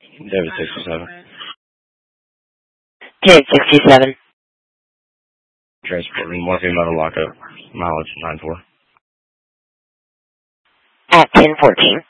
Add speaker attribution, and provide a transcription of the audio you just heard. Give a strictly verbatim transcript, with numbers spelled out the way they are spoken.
Speaker 1: David sixty-seven.
Speaker 2: David sixty-seven.
Speaker 1: Transporting morphine metal lockup. Mileage nine four.
Speaker 2: At ten fourteen.